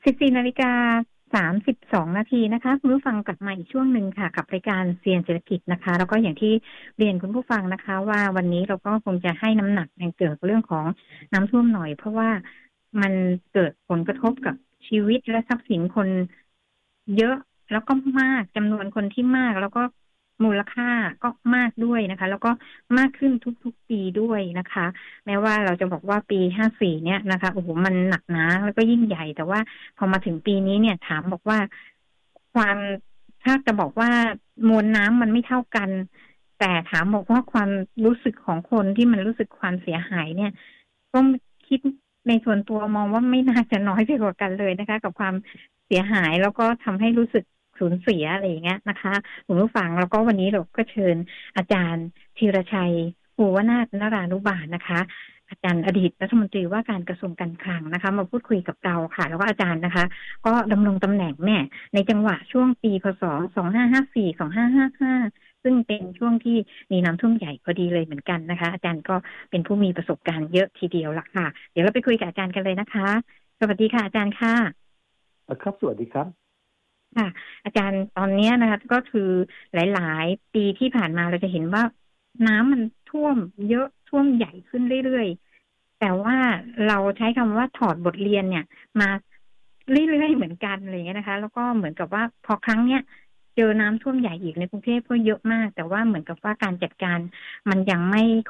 14:32 นาทีนะคะคุณผู้ฟังกลับมาอีกช่วงหนึ่งค่ะกับรายการเซียนเศรษฐกิจนะคะแล้วก็อย่างที่เรียนคุณผู้ฟังนะคะว่าวันนี้เราก็คงจะให้น้ำหนักในเกี่ยวกับเรื่องของน้ำท่วมหน่อยเพราะว่ามันเกิดผลกระทบกับชีวิตและทรัพย์สินคนเยอะแล้วก็มากจำนวนคนที่มากแล้วก็มูลค่าก็มากด้วยนะคะแล้วก็มากขึ้นทุกๆปีด้วยนะคะแม้ว่าเราจะบอกว่าปี54เนี่ยนะคะโอ้โหมันหนักหนาแล้วก็ยิ่งใหญ่แต่ว่าพอมาถึงปีนี้เนี่ยถามบอกว่าความถ้าจะบอกว่ามวลน้ำมันไม่เท่ากันแต่ถามบอกว่าความรู้สึกของคนที่มันรู้สึกความเสียหายเนี่ยก็คิดในส่วนตัวมองว่าไม่น่าจะน้อยไปกว่ากันเลยนะคะกับความเสียหายแล้วก็ทำให้รู้สึกสูญเสียอะไรอย่างเงี้ยนะคะคุณผู้ฟังแล้วก็วันนี้เราก็เชิญอาจารย์ธีรชัยภูวนาถนรานุบาลนะคะอาจารย์อดีตรัฐมนตรีว่าการกระทรวงการคลังนะคะมาพูดคุยกับเราค่ะแล้วก็อาจารย์นะคะก็ดำรงตำแหน่งเนี่ยในจังหวะช่วงปีพศ2554 2555ซึ่งเป็นช่วงที่มีน้ำท่วมใหญ่พอดีเลยเหมือนกันนะคะอาจารย์ก็เป็นผู้มีประสบการณ์เยอะทีเดียวละค่ะเดี๋ยวเราไปคุยกับอาจารย์กันเลยนะคะสวัสดีค่ะอาจารย์ค่ะครับสวัสดีครับค่ะอาจารย์ตอนนี้นะคะก็คือหลายๆปีที่ผ่านมาเราจะเห็นว่าน้ำมันท่วมเยอะท่วมใหญ่ขึ้นเรื่อยๆแต่ว่าเราใช้คำว่าถอดบทเรียนเนี่ยมาเรื่อยๆเหมือนกันอะไรอย่างเงี้ยนะคะแล้วก็เหมือนกับว่าพอครั้งเนี้ยเจอน้ำท่วมใหญ่อีกในกรุงเทพก็เยอะมากแต่ว่าเหมือนกับว่าการจัดการมันยัง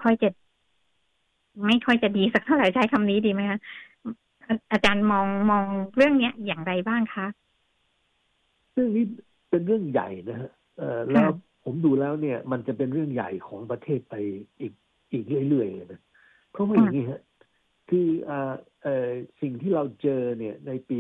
ไม่ค่อยจะดีสักเท่าไหร่ใช้คำนี้ดีไหมคะอาจารย์มองเรื่องเนี้ยอย่างไรบ้างคะเรื่องนี้เป็นเรื่องใหญ่นะฮะแล้วผมดูแล้วเนี่ยมันจะเป็นเรื่องใหญ่ของประเทศไปอีกเรื่อยๆเลยนะเพราะว่าอย่างนี้ฮะคือสิ่งที่เราเจอเนี่ยในปี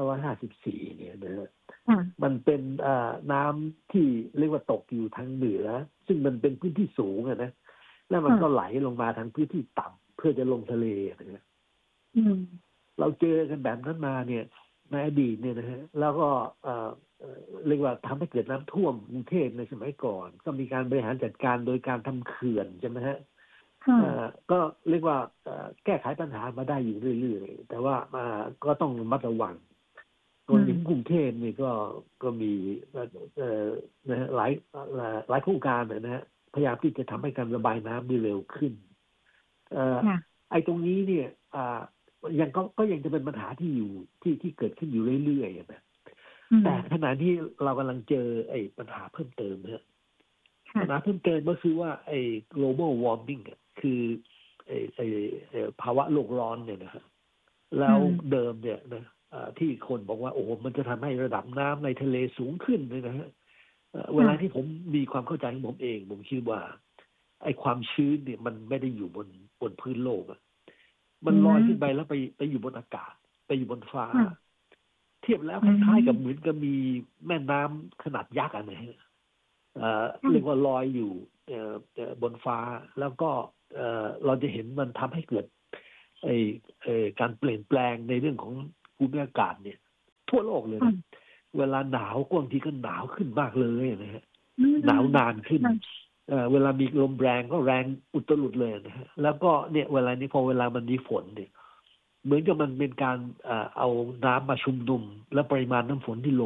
2554เนี่ยนะฮะมันเป็นน้ำที่เรียกว่าตกอยู่ทางเหนือซึ่งมันเป็นพื้นที่สูงนะแล้วมันก็ไหลลงมาทางพื้นที่ต่ำเพื่อจะลงทะเลนะเราเจอกันแบบนั้นมาเนี่ยในอดีตเนี่ยนะฮะแล้วก็เรียกว่าทำให้เกิดน้ำท่วมกรุงเทพในสมัยก่อนก็มีการบริหารจัดการโดยการทำเขื่อนใช่ไหมฮะก็เรียกว่าแก้ไขปัญหามาได้อยู่เรื่อยๆแต่ว่าก็ต้องระมัดระวังตัวอย่างกรุงเทพนี่ก็มีนะฮะหลายโครงการนะฮะพยายามที่จะทำให้การระบายน้ำได้เร็วขึ้นไอ้ตรงนี้เนี่ยก็ยังจะเป็นปัญหาที่อยู่ที่เกิดขึ้นอยู่เรื่อยๆนะแต่ขณะที่เรากำลังเจอไอ้ปัญหาเพิ่มเติมนะปัญหาเพิ่มเติมก็คือว่าไอ้ global warming คือไอ้ภาวะโลกร้อนเนี่ยนะฮะแล้วเดิมเนี่ยนะที่คนบอกว่าโอ้โหมันจะทำให้ระดับน้ำในทะเลสูงขึ้นเลยนะฮะเวลาที่ผมมีความเข้าใจของผมเองผมคิดว่าไอ้ความชื้นเนี่ยมันไม่ได้อยู่บนพื้นโลกอะมันลอยขึ้นไปแล้วไปอยู่บนอากาศไปอยู่บนฟ้าเทียบแล้วคล้ายๆกับเหมือนกับมีแม่น้ำขนาดยักษ์นะฮะเรียกว่าลอยอยู่บนฟ้าแล้วก็เราจะเห็นมันทำให้เกิดการเปลี่ยนแปลงในเรื่องของภูมิอากาศเนี่ยทั่วโลกเลยนะเวลาหนาวก็บางทีก็หนาวขึ้นมากเลยนะฮะหนาวนานขึ้นเวลามีลมแรงก็แรงอุตลุดเลยนะฮะแล้วก็เนี่ยเวลานี้พอเวลามันมีฝนเนี่ยเหมือนกับมันเป็นการเอาน้ำมาชุมนุมและปริมาณน้ำฝนที่ลง